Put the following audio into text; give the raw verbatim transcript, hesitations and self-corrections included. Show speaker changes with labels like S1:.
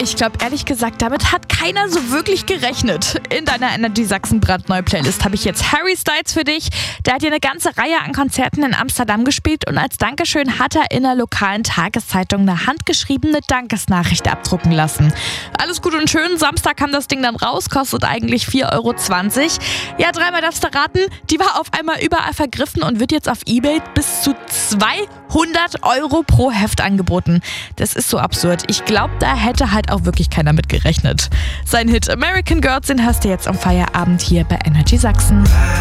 S1: Ich glaube ehrlich gesagt, damit hat keiner so wirklich gerechnet. In deiner Energy Sachsen brandneue Playlist habe ich jetzt Harry Styles für dich. Der hat hier eine ganze Reihe an Konzerten in Amsterdam gespielt und als Dankeschön hat er in der lokalen Tageszeitung eine handgeschriebene Dankesnachricht abdrucken lassen. Alles gut und schön, Samstag kam das Ding dann raus, kostet eigentlich vier Euro zwanzig. Ja, dreimal darfst du raten, die war auf einmal überall vergriffen und wird jetzt auf eBay bis zu zweihundert Euro pro Heft angeboten. Das ist so absurd. Ich glaube, da hätte halt auch wirklich keiner mit gerechnet. Sein Hit American Girls, den hörst du jetzt am Feierabend hier bei Energy Sachsen.